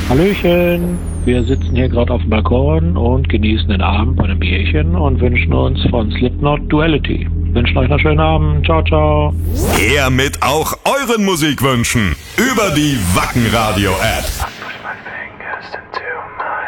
Hallöchen, wir sitzen hier gerade auf dem Balkon und genießen den Abend bei einem Bierchen und wünschen uns von Slipknot Duality. Wünschen euch einen schönen Abend. Ciao, ciao. Her mit auch euren Musikwünschen über die Wacken Radio App.